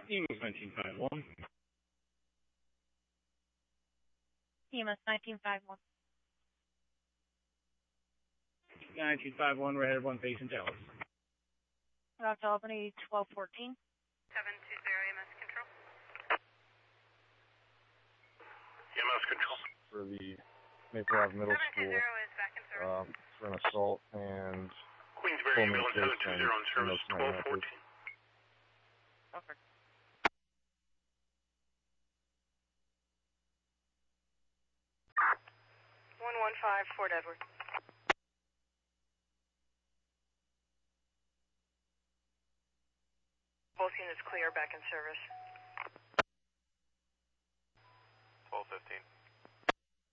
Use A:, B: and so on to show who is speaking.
A: EMS 1951.
B: EMS 1951.
A: 1951, we're headed 1 patient Dallas.
B: Route to Albany 1214.
C: 720 EMS control. EMS control.
D: For the Maple Ave Middle
C: 720
D: School,
C: is back in service.
D: for an assault and
C: Queensbury ambulance 720 on service 1214.
B: Over.
C: 115 Fort Edward. Both units clear, back in service.
E: 1215.